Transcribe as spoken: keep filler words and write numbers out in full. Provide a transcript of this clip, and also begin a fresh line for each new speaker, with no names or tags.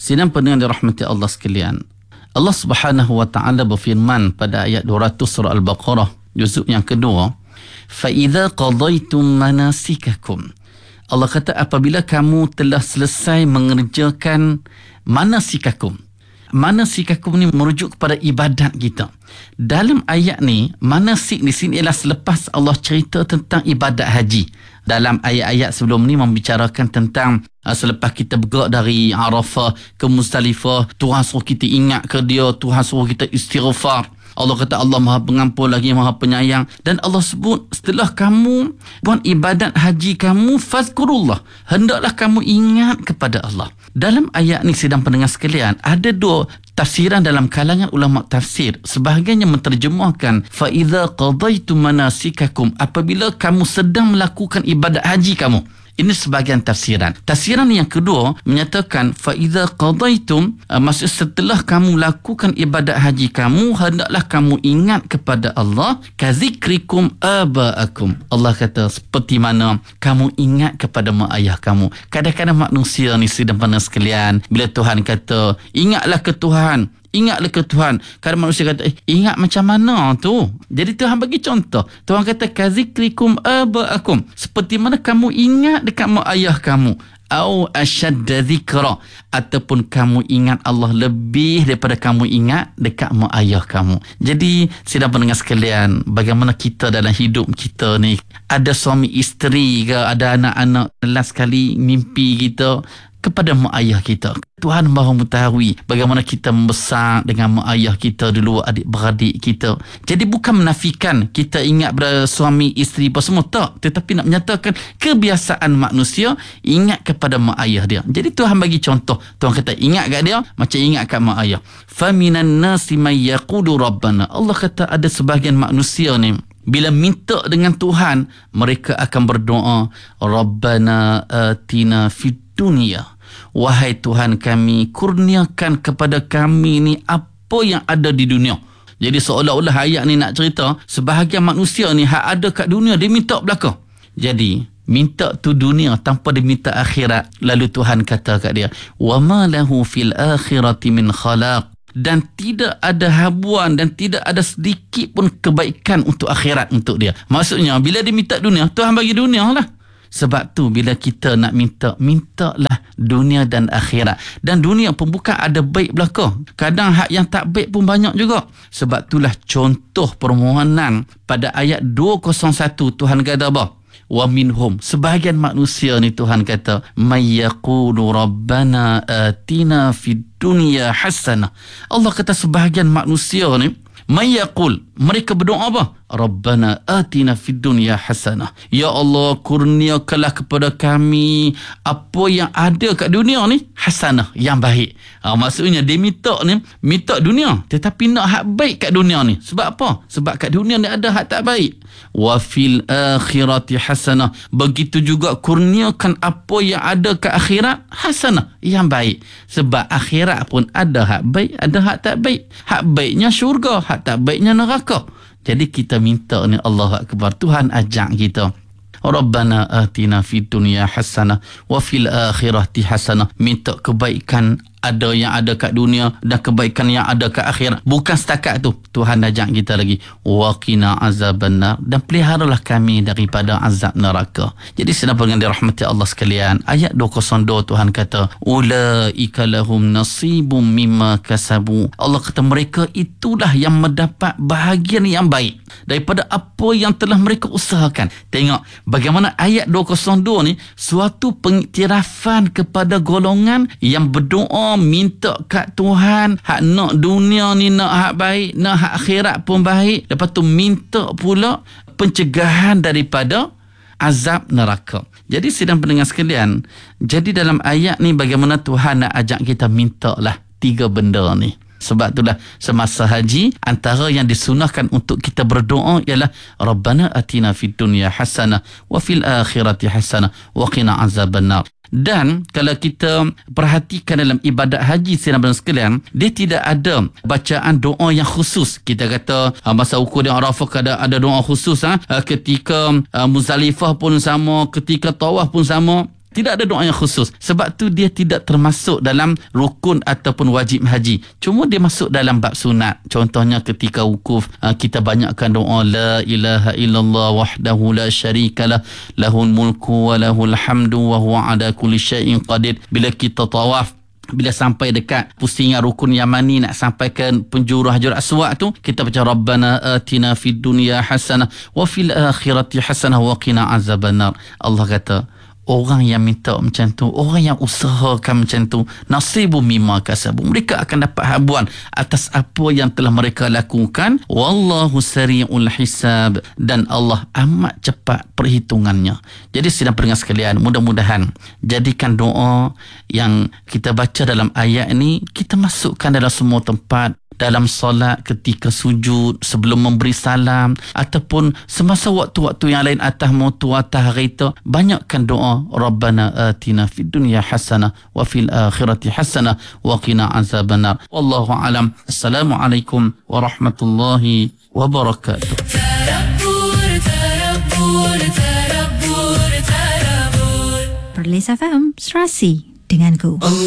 Sidang pendengar dirahmati Allah sekalian, Allah Subhanahu wa taala berfirman pada ayat dua ratus surah Al-Baqarah juzuk yang kedua, fa idza qadaytum manasikakum. Allah kata apabila kamu telah selesai mengerjakan manasikakum. Manasikakum ni merujuk kepada ibadat kita. Dalam ayat ni, manasik di sini ialah selepas Allah cerita tentang ibadat haji. Dalam ayat-ayat sebelum ni membicarakan tentang uh, selepas kita bergerak dari Arafah ke Muzdalifah, Tuhan suruh kita ingat ke dia, Tuhan suruh kita istighfar. Allah kata Allah Maha Pengampun lagi Maha Penyayang. Dan Allah sebut setelah kamu buat ibadat haji kamu, fazkurullah, hendaklah kamu ingat kepada Allah. Dalam ayat ni sidang pendengar sekalian, ada dua tafsiran dalam kalangan ulama tafsir. Sebahagiannya menterjemahkan fa idza qadaytum manasikakum, apabila kamu sedang melakukan ibadat haji kamu. Ini sebahagian tafsiran. Tafsiran yang kedua menyatakan fa idza qadaytum, uh, maksud setelah kamu lakukan ibadat haji kamu, hendaklah kamu ingat kepada Allah kazikrikum abaakum. Allah kata seperti mana kamu ingat kepada mak ayah kamu. Kadang-kadang manusia ni sidang pandang sekalian, bila Tuhan kata ingatlah ke Tuhan, ingatlah ke Tuhan, kadang manusia kata eh, ingat macam mana tu? Jadi Tuhan bagi contoh. Tuhan kata kazikrikum abaakum, seperti mana kamu ingat dekat mak ayah kamu. Au asyadda dzikra, ataupun kamu ingat Allah lebih daripada kamu ingat dekat mak ayah kamu. Jadi sidang pendengar sekalian, bagaimana kita dalam hidup kita ni, ada suami isteri ke, ada anak-anak, last kali mimpi kita kepada mak ayah kita. Tuhan Maha mengetahui bagaimana kita membesar dengan mak ayah kita dulu, adik-beradik kita. Jadi bukan menafikan kita ingat pada suami, isteri apa semua, tak. Tetapi nak menyatakan kebiasaan manusia ingat kepada mak ayah dia. Jadi Tuhan bagi contoh. Tuhan kata ingat kat dia macam ingat kat mak ayah. فَمِنَ النَّاسِ مَنْ يَقُولُ رَبَّنَا. Allah kata ada sebahagian manusia ni, bila minta dengan Tuhan, mereka akan berdoa, Rabbana atina fid dunia, wahai Tuhan kami, kurniakan kepada kami ni apa yang ada di dunia. Jadi seolah-olah ayat ni nak cerita sebahagian manusia ni hak ada kat dunia dia minta belaka. Jadi minta tu dunia tanpa dia minta akhirat. Lalu Tuhan kata kat dia, wa ma lahu fil akhirati min khalaq, dan tidak ada habuan dan tidak ada sedikit pun kebaikan untuk akhirat untuk dia. Maksudnya bila dia minta dunia, Tuhan bagi dunia lah. Sebab tu bila kita nak minta, mintalah dunia dan akhirat. Dan dunia pun bukan ada baik belaka. Kadang hak yang tak baik pun banyak juga. Sebab itulah contoh permohonan pada ayat dua kosong satu Tuhan kata apa? Wa minhum, sebahagian manusia ni Tuhan kata, may yaqulu rabbana atina fid dunya hasanah. Allah kata sebahagian manusia ni may yaqul, mereka berdoa apa? Rabbana atina fid dunya hasanah. Ya Allah, kurniakanlah kepada kami apa yang ada kat dunia ni hasanah, yang baik. Ha, maksudnya dia minta ni, minta dunia tetapi nak hak baik kat dunia ni. Sebab apa? Sebab kat dunia ni ada hak tak baik. Wa fil akhirati hasanah, begitu juga kurniakan apa yang ada kat akhirat hasanah, yang baik. Sebab akhirat pun ada hak baik, ada hak tak baik. Hak baiknya syurga, hak tak baiknya neraka. Jadi kita minta ni, Allahu Akbar, Tuhan ajak kita, Rabbana atina fid dunya hasanah wa fil akhirati hasanah. Minta kebaikan ada yang ada kat dunia dan kebaikan yang ada kat akhirat. Bukan setakat tu, Tuhan ajak kita lagi, waqina azabannar, dan peliharalah kami daripada azab neraka. Jadi sedang pendengar dirahmati Allah sekalian, ayat dua kosong dua Tuhan kata, ulaika lahum nasibum mimma kasabu. Allah kata mereka itulah yang mendapat bahagian yang baik daripada apa yang telah mereka usahakan. Tengok bagaimana ayat dua kosong dua ni suatu pengiktirafan kepada golongan yang berdoa minta kat Tuhan, hak nak dunia ni nak hak baik, nak hak akhirat pun baik. Lepas tu minta pula pencegahan daripada azab neraka. Jadi sidang pendengar sekalian, jadi dalam ayat ni bagaimana Tuhan nak ajak kita mintalah tiga benda ni. Sebab itulah semasa haji antara yang disunahkan untuk kita berdoa ialah Rabbana atina fid dunya hasanah wa fil akhirati hasanah wa qina azabannar. Dan kalau kita perhatikan dalam ibadat haji sidang pendengar sekalian, dia tidak ada bacaan doa yang khusus. Kita kata masa ukur di Arafah ada ada doa khusus, ha? Ketika uh, Muzdalifah pun sama, ketika tawaf pun sama. Tidak ada doa yang khusus. Sebab tu dia tidak termasuk dalam rukun ataupun wajib haji. Cuma dia masuk dalam bab sunat. Contohnya ketika wukuf, kita banyakkan doa la ilaha illallah wahdahu la syarikalah lahul mulku wa lahul hamdu wa huwa ala kulli syai'in qadir. Bila kita tawaf, bila sampai dekat pusingan rukun Yamani nak sampai ke penjuru Hajar Aswad tu, kita baca Rabbana atina fid dunya hasanah wa fil akhirati hasanah wa qina azabannar. Allah kata, orang yang minta macam tu, orang yang usahakan macam tu, nasibu mimma kasabu, mereka akan dapat habuan atas apa yang telah mereka lakukan. Wallahu sari'ul hisab, dan Allah amat cepat perhitungannya. Jadi sidang pendengar sekalian, mudah-mudahan jadikan doa yang kita baca dalam ayat ni kita masukkan dalam semua tempat, dalam solat, ketika sujud, sebelum memberi salam, ataupun semasa waktu-waktu yang lain atas motor, atas kereta. Banyakkan doa Rabbana atina fid dunya hasanah wa fil akhirati hasanah wa qina azabannar. Wallahu alam. Assalamualaikum warahmatullahi wabarakatuh.
Perlis F M, Serasi denganku.